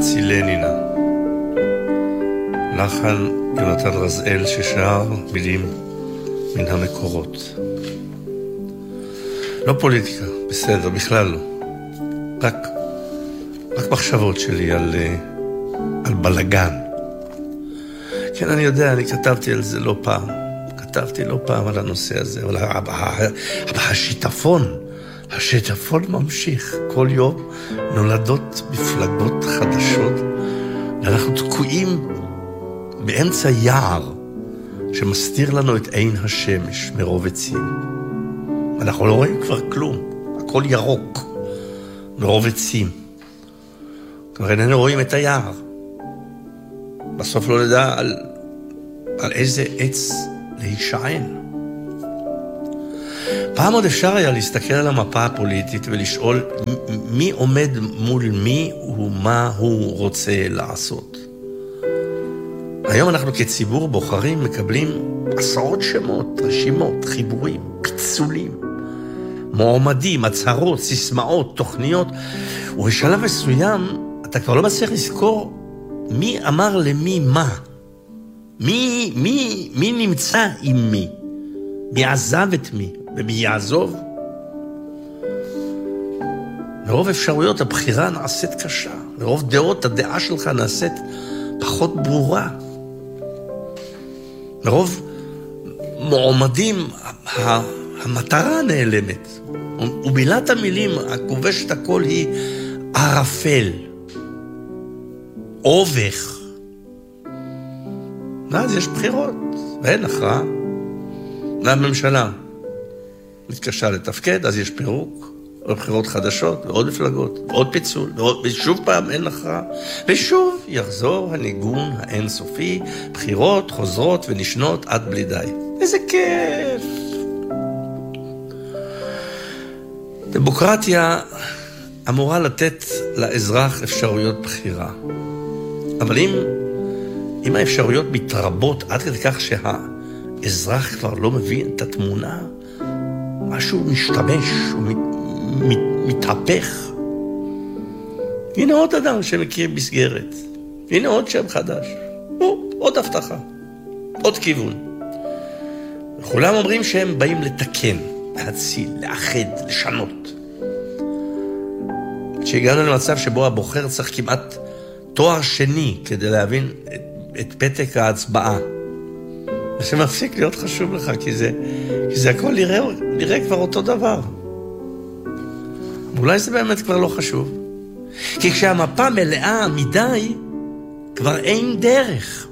הצילני נא. לחן יונתן רזאל ששר מילים מן המקורות. לא פוליטיקה, בסדר, בכלל לא. רק מחשבות שלי על בלגן. כן, אני יודע, אני כתבתי על זה לא פעם. כתבתי לא פעם על הנושא הזה, אבל השיטפון ממשיך. כל יום נולדות מפלגות חדשות, ואנחנו תקועים באמצע יער שמסתיר לנו את עין השמש מרוב עצים. אנחנו לא רואים כבר כלום, הכל ירוק מרוב עצים. כבר איננו רואים את היער. בסוף לא נדע על איזה עץ להישען. פעם עוד אפשר היה להסתכל על המפה הפוליטית ולשאול מי עומד מול מי ומה הוא רוצה לעשות. היום אנחנו כציבור בוחרים מקבלים עשרות שמות, רשימות, חיבורים, פיצולים, מועמדים, הצהרות, סיסמאות, תוכניות, ובשלב מסוים אתה כבר לא מצליח לזכור מי אמר למי מה. מי נמצא עם מי? מי עזב את מי? ומי יעזוב? מרוב אפשרויות הבחירה נעשית קשה. מרוב דעות הדעה שלך נעשית פחות ברורה. מרוב מועמדים המטרה נעלמת. ומילת המילים הכובשת הכל היא ערפל. אובך. אז יש בחירות, ואין הכרעה. והממשלה מתקשה לתפקד, אז יש פירוק, עוד בחירות חדשות, ועוד מפלגות, ועוד פיצול, ושוב פעם אין הכרעה, ושוב יחזור הניגון האינסופי, בחירות חוזרות ונשנות עד בלי די. איזה כיף! דמוקרטיה אמורה לתת לאזרח אפשרויות בחירה. אבל אם האפשרויות מתרבות עד כדי כך שהאזרח כבר לא מבין את התמונה, משהו משתמש, הוא מתהפך. הנה עוד אדם שמכיר מסגרת. הנה עוד שם חדש. עוד הבטחה. עוד כיוון. וכולם אומרים שהם באים לתקן, להציל, לאחד, לשנות. כשהגענו למצב שבו הבוחר צריך כמעט תואר שני כדי להבין את פתק ההצבעה. זה מפסיק להיות חשוב לך, כי זה הכל נראה כבר אותו דבר. אולי זה באמת כבר לא חשוב. כי כשהמפה מלאה מדי, כבר אין דרך.